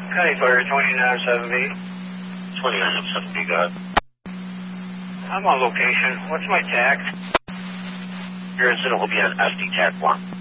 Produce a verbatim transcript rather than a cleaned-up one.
Okay, fire twenty-nine seven B. twenty-nine seven B, got it. I'm on location. What's my tax? Your incident will be on S D TAC one.